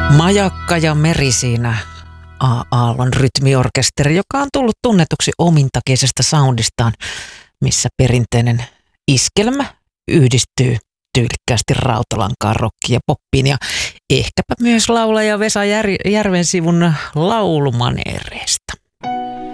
Majakka ja meri siinä A-aallon rytmiorkesteri, joka on tullut tunnetuksi omintakeisesta soundistaan, missä perinteinen iskelmä yhdistyy tyylikkäästi rautalankaan, rockiin ja poppiin ja ehkäpä myös laulaja Vesa Järvensivun laulumaneereista.